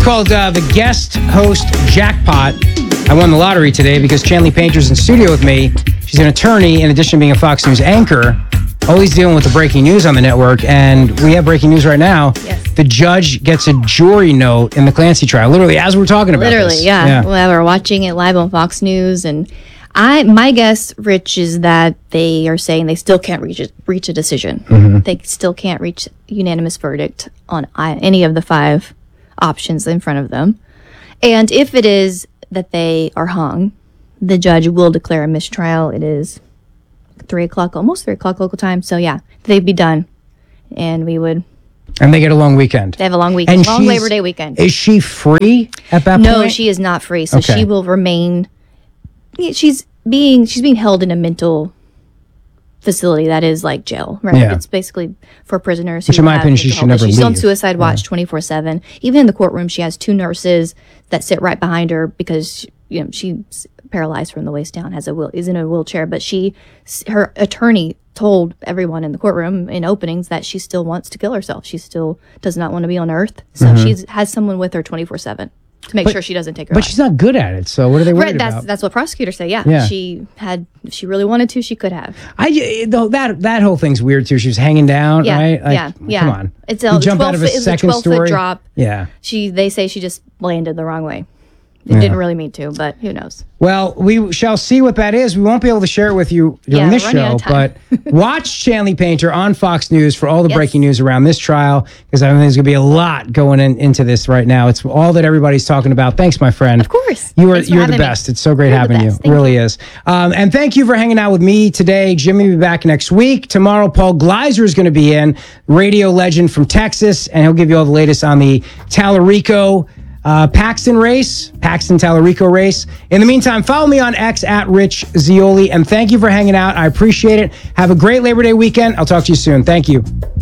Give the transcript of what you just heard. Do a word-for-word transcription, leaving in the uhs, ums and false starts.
called uh, the guest host jackpot. I won the lottery today because Chanley Painter's in studio with me. She's an attorney in addition to being a Fox News anchor, always dealing with the breaking news on the network. And we have breaking news right now. Yes. The judge gets a jury note in the Clancy trial, literally as we're talking about Literally, this. yeah. yeah. Well, we're watching it live on Fox News, and I, my guess, Rich, is that they are saying they still can't reach a, reach a decision. Mm-hmm. They still can't reach unanimous verdict on I, any of the five options in front of them. And if it is that they are hung, the judge will declare a mistrial. It is three o'clock, almost three o'clock local time. So yeah, they'd be done, and we would. And they get a long weekend. They have a long weekend, And long she's- Labor Day weekend. Is she free at that No, point? she is not free. So Okay. she will remain. Yeah, she's being she's being held in a mental facility that is like jail, right? Yeah. It's basically for prisoners. Which who in my have opinion, she mental should health never issues. She's on leave. suicide watch twenty-four seven. Even in the courtroom, she has two nurses that sit right behind her because you know she's paralyzed from the waist down, has a wheel, is in a wheelchair. But she, her attorney told everyone in the courtroom in openings that she still wants to kill herself. She still does not want to be on Earth. So she's has someone with her twenty-four seven to make But- sure she doesn't take her But life. she's not good at it, so what are they worried Right, that's about? that's what prosecutors say. Yeah, Yeah. she had, if she really wanted to, she could have. I though that that whole thing's weird too. She was hanging down, Yeah, right? Like, yeah, yeah. Come on, It's You a jump out twelve of a foot, it was a second twelve foot story. drop. Yeah. She, they say she just landed the wrong way. It Yeah. didn't really mean to, but who knows? Well, we shall see what that is. We won't be able to share it with you during Yeah, this we're running show, out of time. but watch Chanley Painter on Fox News for all the Yes. breaking news around this trial, because I think there's going to be a lot going in, into this right now. It's all that everybody's talking about. Thanks, my friend. Of course. You are Thanks for you're the having me. best. It's so great You're the having you. best. It Thank really you. is. Um, and thank you for hanging out with me today. Jimmy will be back next week. Tomorrow, Paul Gleiser is going to be in, radio legend from Texas, and he'll give you all the latest on the Tallarico Uh, Paxton race, Paxton Tallarico race. In the meantime, follow me on X at Rich Zeoli, and thank you for hanging out. I appreciate it. Have a great Labor Day weekend. I'll talk to you soon. Thank you.